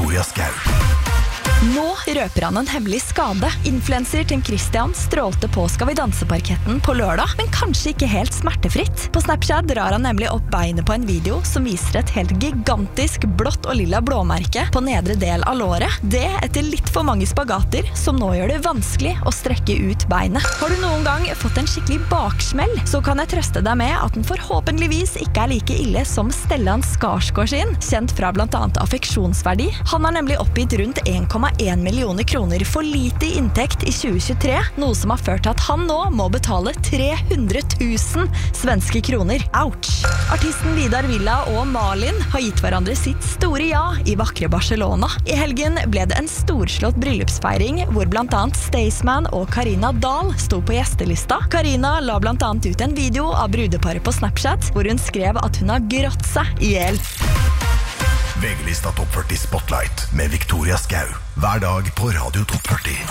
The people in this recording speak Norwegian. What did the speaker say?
Victoria Skau. Nå røper han en hemmelig skade. Influencer Tim Christian strålte på Skal vi danse-parketten på lørdag, men kanskje ikke helt smertefritt. På Snapchat drar han nemlig opp beinet på en video som viser et helt gigantisk blått og lilla blåmerke på nedre del av låret. Det etter litt for mange spagater, som nå gjør det vanskelig å strekke ut beinet. Har du noen gang fått en skikkelig baksmell, så kan jeg trøste deg med at den forhåpentligvis ikke er like ille som Stellan Skarsgård sin, kjent fra blant annet affeksjonsverdi. Han har nemlig oppgitt rundt 1,1 millioner kroner for lite i inntekt i 2023, noe som har ført til at han nå må betale 300 000 svenske kroner. Ouch! Artisten Vidar Villa og Malin har gitt hverandre sitt store ja i vakre Barcelona. I helgen ble det en storslått bryllupsfeiring, hvor blant annet Staysman og Karina Dahl sto på gjestelista. Karina la blant annet ut en video av brudeparet på Snapchat, hvor hun skrev at hun har grått seg i hjel. VG-lista Topp 40 Spotlight med Victoria Skau. Hver dag på Radio Topp 40.